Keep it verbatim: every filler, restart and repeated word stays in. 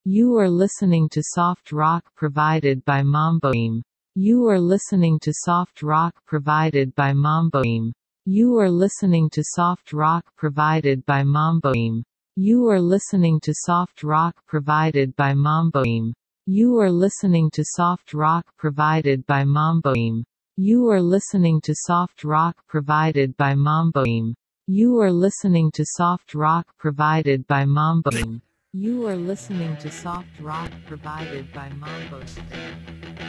You are listening to soft rock provided by Mamboim. You are listening to soft rock provided by Mamboim. You are listening to soft rock provided by Mamboim. You are listening to soft rock provided by Mamboim. You are listening to soft rock provided by Mamboim. You are listening to soft rock provided by Mamboim. You are listening to soft rock provided by Mamboim. You are listening to soft rock provided by Mamboim.